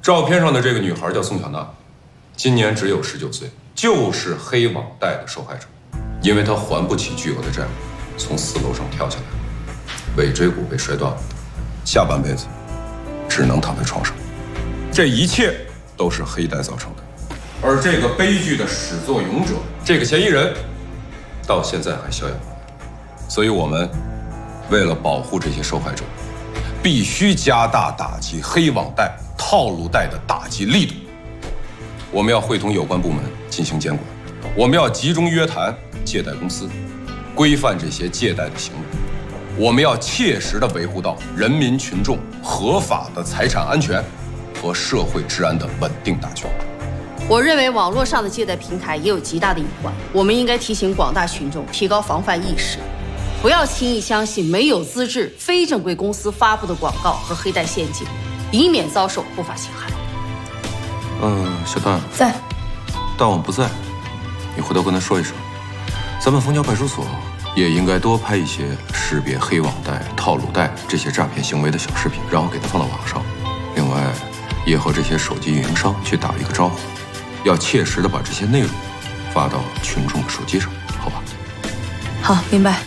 照片上的这个女孩叫宋小娜，今年只有19岁，就是黑网贷的受害者。因为她还不起巨额的债务，从4楼上跳下来，尾椎骨被摔断了，下半辈子只能躺在床上。这一切都是黑贷造成的。而这个悲剧的始作俑者，这个嫌疑人，到现在还逍遥法外。所以我们为了保护这些受害者，必须加大打击黑网贷、套路贷的打击力度。我们要会同有关部门进行监管，我们要集中约谈借贷公司，规范这些借贷的行为。我们要切实地维护到人民群众合法的财产安全和社会治安的稳定大局。 我认为网络上的借贷平台也有极大的隐患，我们应该提醒广大群众提高防范意识，不要轻易相信没有资质、非正规公司发布的广告和黑贷陷阱，以免遭受不法侵害。 小段在， 大王不在，你回头跟他说一声，咱们枫桥派出所也应该多拍一些识别黑网贷、套路贷这些诈骗行为的小视频，然后给它放到网上。另外，也和这些手机运营商去打一个招呼，要切实的把这些内容发到群众的手机上，好吧？ 好，明白。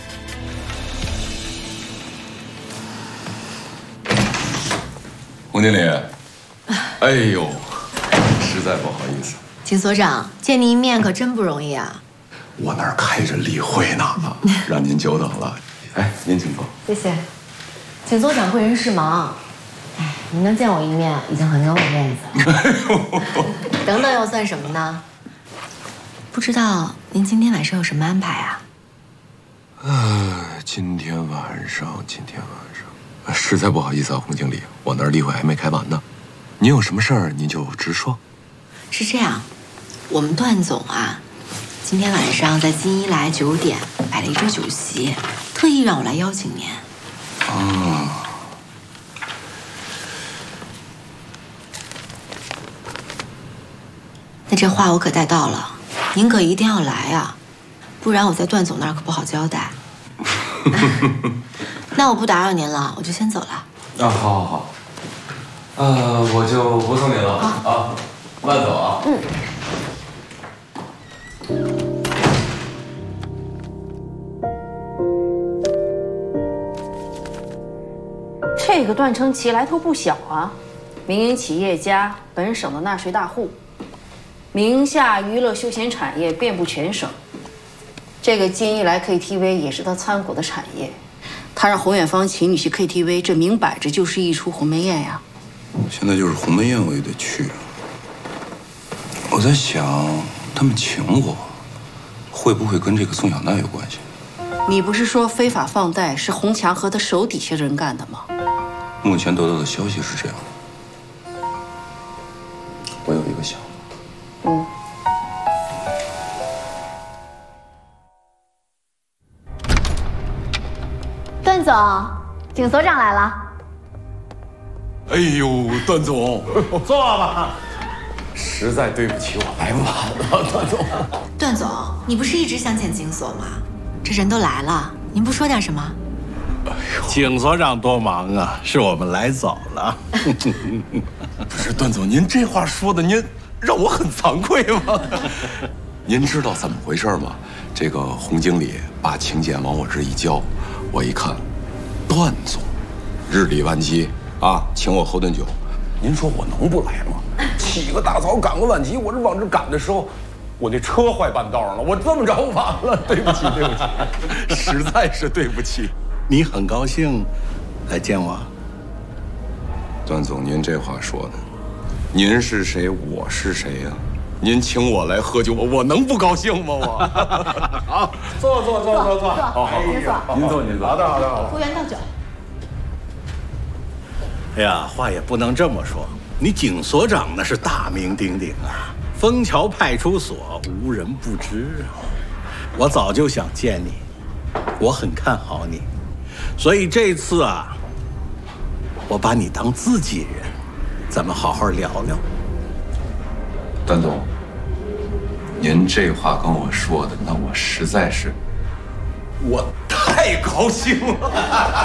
洪经理，哎呦，实在不好意思。 景所长，见您一面可真不容易啊！ 我那儿开着例会呢，让您久等了。哎，您请坐。 谢谢。景所长贵人事忙，哎，您能见我一面已经很给我面子了。等等又算什么呢？不知道您今天晚上有什么安排啊？ 今天晚上，实在不好意思啊，洪经理，我那儿例会还没开完呢。您有什么事儿您就直说。 是这样，我们段总啊，今天晚上在金一来9点摆了一桌酒席，特意让我来邀请您。 啊。 那这话我可带到了，您可一定要来啊，不然我在段总那儿可不好交代。那我不打扰您了，我就先走了。 好。我就不送您了啊，慢走啊。 这个段成奇来头不小啊，民营企业家，本省的纳税大户，名下娱乐休闲产业遍布全省。这个金一来 KTV 也是他参股的产业，他让洪远芳请你去 KTV， 这明摆着就是一出鸿门宴呀。 现在就是鸿门宴我也得去。我在想，他们请我，会不会跟这个宋小娜有关系？ 你不是说非法放贷是洪强和他手底下人干的吗？ 目前得到的消息是这样的。我有一个想法。 段总，景所长来了。 哎呦，段总， 坐吧。实在对不起，我来晚了，段总。 段总，你不是一直想见景所吗？这人都来了，您不说点什么？ 景所长多忙啊，是我们来早了。 不是段总，您这话说的，您让我很惭愧吗？您知道怎么回事吗？这个洪经理把请柬往我这一交，我一看，段总日理万机啊，请我喝顿酒，您说我能不来吗？起个大早赶个晚集，我这往这赶的时候，我那车坏半道上了，我这么着晚了，对不起，实在是对不起。 你很高兴来见我？ 段总，您这话说的，您是谁，我是谁呀？您请我来喝酒，我能不高兴吗？我好，坐。 好， 您坐。 好的。 服务员倒酒。 哎呀，话也不能这么说，你景所长那是大名鼎鼎啊，枫桥派出所无人不知啊。我早就想见你，我很看好你，所以这次啊，我把你当自己人，咱们好好聊聊。 段总，您这话跟我说的，那我实在是，我太高兴了。